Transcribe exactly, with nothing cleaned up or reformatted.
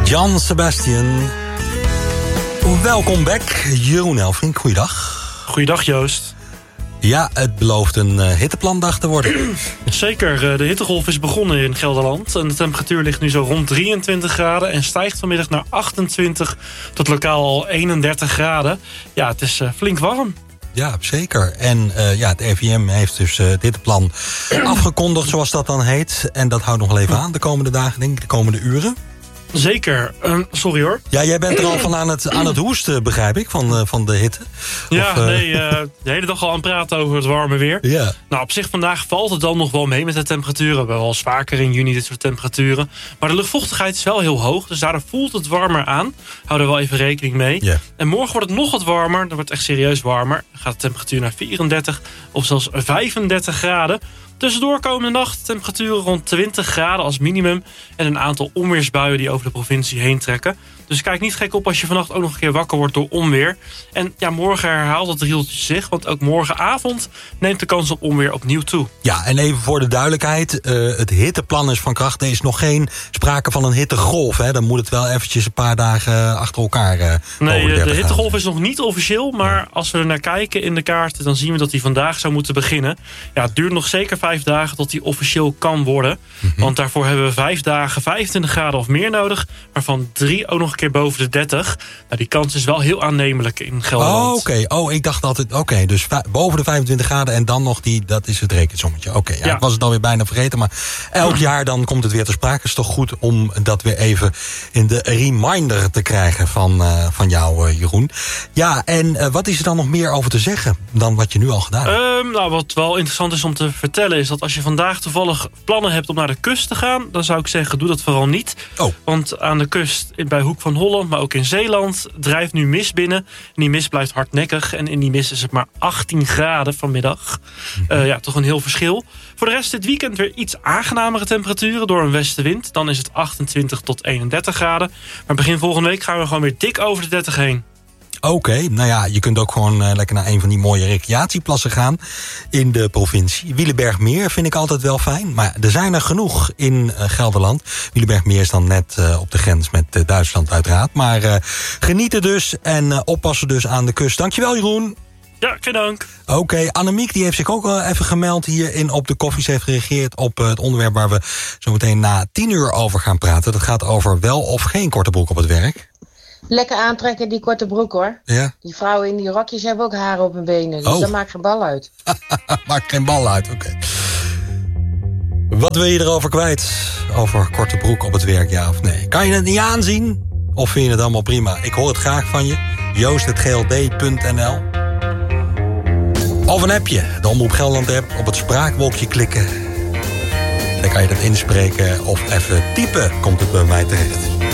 Jan Sebastian. Welkom back, Jeroen Elfrink. Goeiedag. Goeiedag, Joost. Ja, het belooft een uh, hitteplandag te worden. Zeker, de hittegolf is begonnen in Gelderland. En de temperatuur ligt nu zo rond drieëntwintig graden... en stijgt vanmiddag naar achtentwintig tot lokaal al eenendertig graden. Ja, het is uh, flink warm. Ja, zeker. En uh, ja, het R I V M heeft dus uh, dit plan afgekondigd, zoals dat dan heet. En dat houdt nog wel even aan de komende dagen, denk ik, de komende uren. Zeker. Uh, sorry hoor. Ja, jij bent er al van aan het, aan het hoesten, begrijp ik, van, uh, van de hitte. Ja, of, uh... nee, uh, de hele dag al aan het praten over het warme weer. Ja. Nou, op zich vandaag valt het dan nog wel mee met de temperaturen. We hebben wel eens vaker in juni dit soort temperaturen. Maar de luchtvochtigheid is wel heel hoog, dus daardoor voelt het warmer aan. Hou er wel even rekening mee. Yeah. En morgen wordt het nog wat warmer. Dan wordt het echt serieus warmer. Dan gaat de temperatuur naar vierendertig of zelfs vijfendertig graden. Tussendoor komende nacht temperaturen rond twintig graden als minimum... en een aantal onweersbuien die over de provincie heen trekken. Dus kijk niet gek op als je vannacht ook nog een keer wakker wordt door onweer. En ja, morgen herhaalt het rieltje zich... want ook morgenavond neemt de kans op onweer opnieuw toe. Ja, en even voor de duidelijkheid... Uh, het hitteplan is van kracht. Er is nog geen sprake van een hittegolf. Hè? Dan moet het wel eventjes een paar dagen achter elkaar uh, Nee, over de, de hittegolf is nog niet officieel... maar als we er naar kijken in de kaarten... dan zien we dat die vandaag zou moeten beginnen. Ja, het duurt nog zeker vijf dagen tot die officieel kan worden. Mm-hmm. Want daarvoor hebben we vijf dagen vijfentwintig graden of meer nodig... waarvan drie ook nog een keer boven de dertig. Nou, die kans is wel heel aannemelijk in Gelderland. Oh, oké. Okay. Oh, ik dacht dat het... Oké, okay, dus v- boven de vijfentwintig graden en dan nog die... Dat is het rekensommetje. Oké, okay, ja, ja. Ik was het alweer bijna vergeten. Maar elk jaar dan komt het weer ter sprake. Het is toch goed om dat weer even in de reminder te krijgen van, uh, van jou, uh, Jeroen. Ja, en uh, wat is er dan nog meer over te zeggen dan wat je nu al gedaan hebt? Um, nou, wat wel interessant is om te vertellen... is dat als je vandaag toevallig plannen hebt om naar de kust te gaan... dan zou ik zeggen, doe dat vooral niet. Oh. Want aan de kust bij Hoek van Holland, maar ook in Zeeland... drijft nu mist binnen. En die mist blijft hardnekkig. En in die mist is het maar achttien graden vanmiddag. Mm-hmm. Uh, ja, toch een heel verschil. Voor de rest dit weekend weer iets aangenamere temperaturen... door een westenwind. Dan is het achtentwintig tot eenendertig graden. Maar begin volgende week gaan we gewoon weer dik over de dertig heen. Oké, okay, nou ja, je kunt ook gewoon uh, lekker naar een van die mooie recreatieplassen gaan in de provincie. Wielenbergmeer vind ik altijd wel fijn, maar er zijn er genoeg in uh, Gelderland. Wielenbergmeer is dan net uh, op de grens met uh, Duitsland uiteraard. Maar uh, genieten dus en uh, oppassen dus aan de kust. Dankjewel, Jeroen. Ja, geen dank. Oké, okay, Annemiek die heeft zich ook wel even gemeld hier in Op de Koffie. Ze heeft gereageerd op uh, het onderwerp waar we zo meteen na tien uur over gaan praten. Dat gaat over wel of geen korte broek op het werk. Lekker aantrekken, die korte broek, hoor. Ja. Die vrouwen in die rokjes hebben ook haren op hun benen. Dus oh. dat maakt geen bal uit. Maakt geen bal uit, oké. Okay. Wat wil je erover kwijt? Over korte broek op het werk, ja of nee? Kan je het niet aanzien? Of vind je het allemaal prima? Ik hoor het graag van je. joost at g l d punt n l Of een appje. De Omroep Gelderland app. Op het spraakwolkje klikken. Dan kan je dat inspreken of even typen. Komt het bij mij terecht.